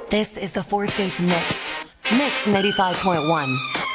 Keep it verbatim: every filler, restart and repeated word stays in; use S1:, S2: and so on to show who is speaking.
S1: This is the Four States Mix. Mix ninety-five point one.